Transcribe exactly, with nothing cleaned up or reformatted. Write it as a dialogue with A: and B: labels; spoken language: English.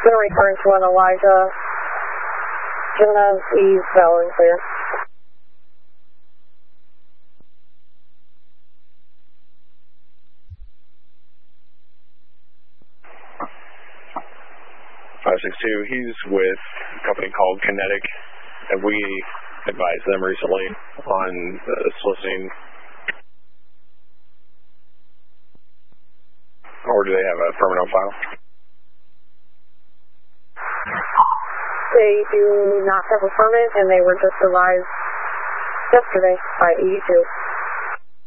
A: Then return to an Elijah. Jimenez East, valid and clear.
B: five six two, he's with a company called Kinetic, and we advised them recently on uh, soliciting, or do they have a permit on file?
A: They do not have a permit, and they were just advised yesterday by E two.